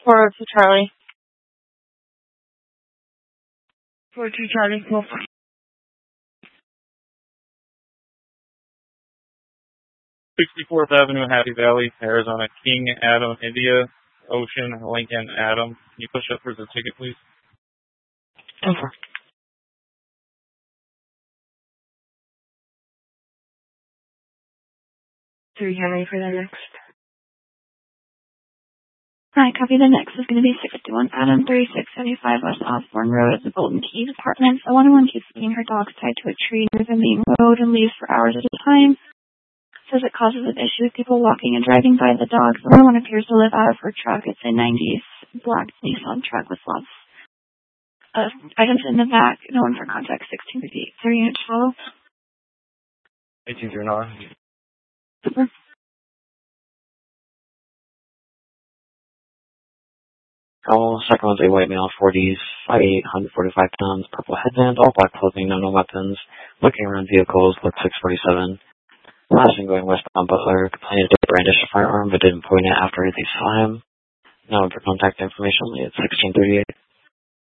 402 Charlie. 402 Charlie, cool. 64th Avenue, Happy Valley, Arizona. King, Adam, India, Ocean, Lincoln, Adam. Can you push up for the ticket, please? Over. 3 Henry for the next. Hi, copy. The next is going to be 61 Adam, 3675 West Osborne Road at the Golden Keys Apartments. A woman keeps seeing her dogs tied to a tree near the main road and leaves for hours at a time. Says it causes an issue with people walking and driving by the dogs. The woman appears to live out of her truck. It's a 90s black Nissan truck with lots of items in the back. No one for contact 1638. 3 unit 12. 1809. Super. Call, second one's a white male, 40s, 5'8", 145 pounds, purple headband, all black clothing, no weapons. Looking around vehicles, look 647. Last one going westbound Butler, complained to brandish a firearm but didn't point it after they saw him. Now for contact information only at 1638.